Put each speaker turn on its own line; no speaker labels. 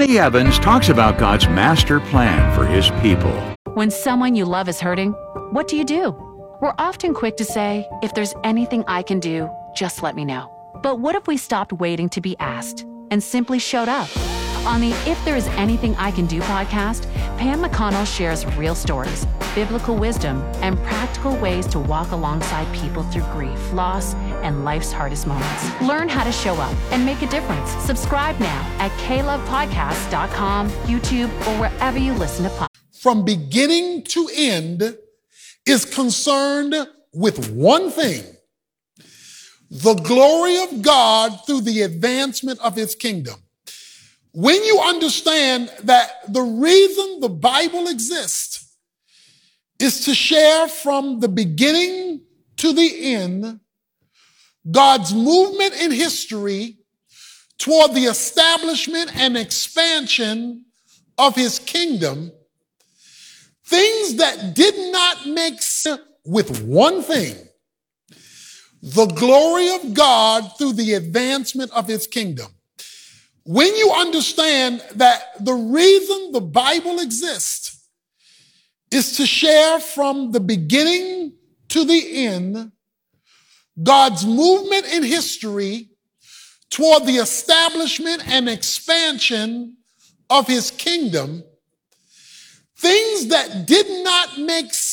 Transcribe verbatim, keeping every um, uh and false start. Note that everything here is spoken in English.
Tony Evans talks about God's master plan for his people.
When someone you love is hurting, what do you do? We're often quick to say, if there's anything I can do, just let me know. But what if we stopped waiting to be asked and simply showed up? On the If There Is Anything I Can Do podcast, Pam McConnell shares real stories, biblical wisdom, and practical ways to walk alongside people through grief, loss, and life's hardest moments. Learn how to show up and make a difference. Subscribe now at k love podcast dot com, YouTube, or wherever you listen to podcasts.
From beginning to end is concerned with one thing: the glory of God through the advancement of his kingdom. When you understand that the reason the Bible exists is to share from the beginning to the end God's movement in history toward the establishment and expansion of his kingdom, things that did not make sense with one thing: the glory of God through the advancement of his kingdom. When you understand that the reason the Bible exists is to share from the beginning to the end God's movement in history toward the establishment and expansion of his kingdom, things that did not make sense